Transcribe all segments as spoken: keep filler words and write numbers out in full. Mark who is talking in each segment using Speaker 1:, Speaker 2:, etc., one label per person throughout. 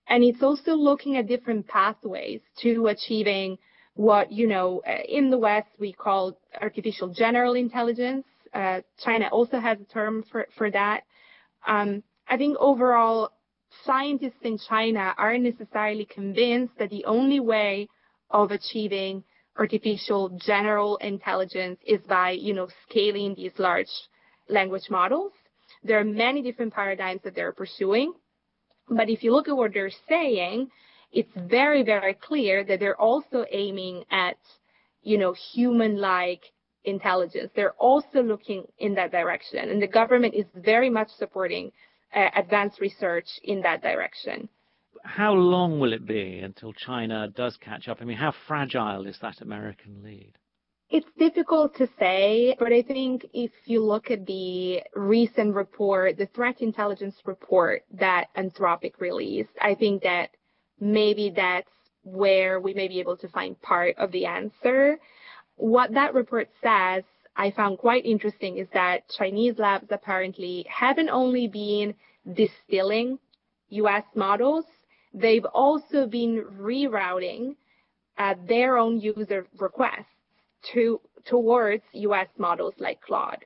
Speaker 1: And it's also looking at different pathways to achieving what, you know, in the West we call artificial general intelligence. Uh, China also has a term for, for that. Um, I think overall, scientists in China aren't necessarily convinced that the only way of achieving artificial general intelligence is by, you know, scaling these large language models. There are many different paradigms that they're pursuing. But if you look at what they're saying, it's very, very clear that they're also aiming at, you know, human-like intelligence. They're also looking in that direction. And the government is very much supporting uh, advanced research in that direction.
Speaker 2: How long will it be until China does catch up? I mean, how fragile is that American lead?
Speaker 1: It's difficult to say, but I think if you look at the recent report, the threat intelligence report that Anthropic released, I think that maybe that's where we may be able to find part of the answer. What that report says, I found quite interesting, is that Chinese labs apparently haven't only been distilling U S models, they've also been rerouting uh, their own user requests to towards U S models like Claude.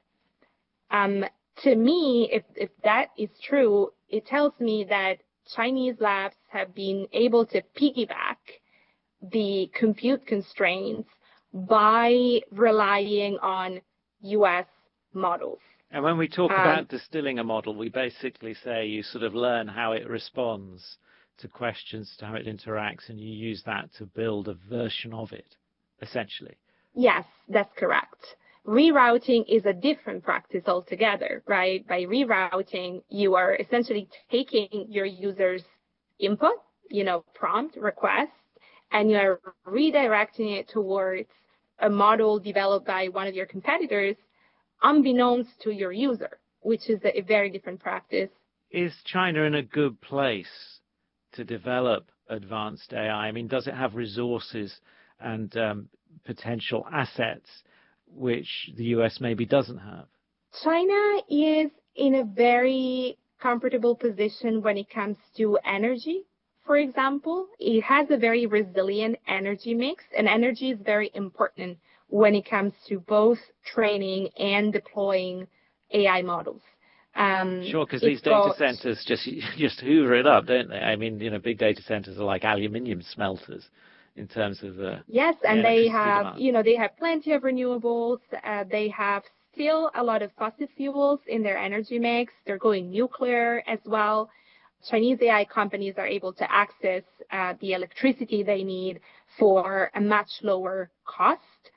Speaker 1: Um, to me, if, if that is true, it tells me that Chinese labs have been able to piggyback the compute constraints by relying on U S models.
Speaker 2: And when we talk
Speaker 1: um,
Speaker 2: about distilling a model, we basically say you sort of learn how it responds to questions, to how it interacts, and you use that to build a version of it, essentially.
Speaker 1: Yes, that's correct. Rerouting is a different practice altogether, right? By rerouting, you are essentially taking your user's input, you know, prompt, request, and you're redirecting it towards a model developed by one of your competitors, unbeknownst to your user, which is a very different practice.
Speaker 2: Is China in a good place to develop advanced A I? I mean, does it have resources and um, potential assets which the U S maybe doesn't have?
Speaker 1: China is in a very comfortable position when it comes to energy. For example, it has a very resilient energy mix, and energy is very important when it comes to both training and deploying A I models. Um,
Speaker 2: sure, because these data
Speaker 1: got,
Speaker 2: centers just just hoover it up, don't they? I mean, you know, big data centers are like aluminium smelters in terms of the
Speaker 1: yes,
Speaker 2: the
Speaker 1: and they have,
Speaker 2: demand.
Speaker 1: you know, they have plenty of renewables. Uh, they have still a lot of fossil fuels in their energy mix. They're going nuclear as well. Chinese A I companies are able to access uh, the electricity they need for a much lower cost.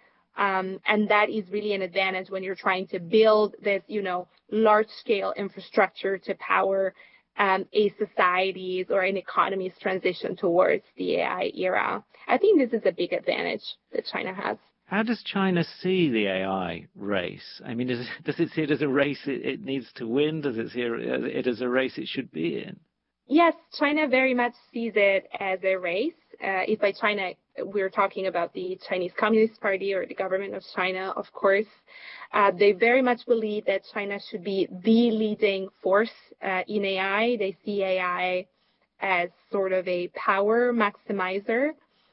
Speaker 1: Um, and that is really an advantage when you're trying to build this, you know, large-scale infrastructure to power um, a society's or an economy's transition towards the A I era. I think this is a big advantage that China has.
Speaker 2: How does China see the A I race? I mean, does it, does it see it as a race it, it needs to win? Does it see it as a race it should be in?
Speaker 1: Yes, China very much sees it as a race. Uh, if by China we're talking about the Chinese Communist Party or the government of China, of course, uh, they very much believe that China should be the leading force uh, in A I. They see A I as sort of a power maximizer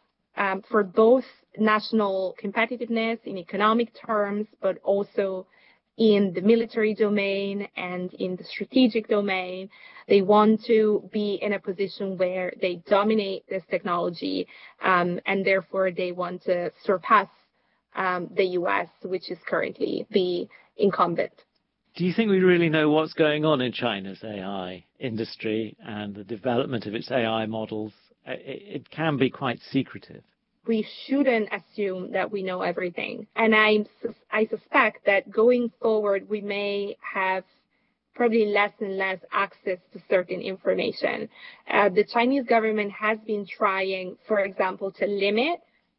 Speaker 1: um, for both national competitiveness in economic terms, but also in the military domain and in the strategic domain. They want to be in a position where they dominate this technology, um, and therefore they want to surpass um, the U S, which is currently the incumbent.
Speaker 2: Do you think we really know what's going on in China's A I industry and the development of its A I models? It, it can be quite secretive.
Speaker 1: We shouldn't assume that we know everything. And I, I suspect that going forward, we may have probably less and less access to certain information. Uh, the Chinese government has been trying, for example, to limit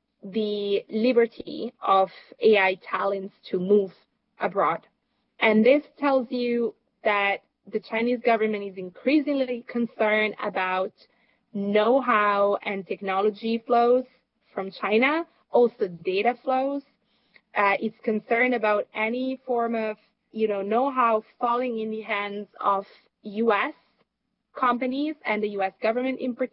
Speaker 1: the liberty of A I talents to move abroad. And this tells you that the Chinese government is increasingly concerned about know-how and technology flows from China, also data flows. Uh, it's concerned about any form of, you know, know-how falling in the hands of U S companies and the U S government in particular.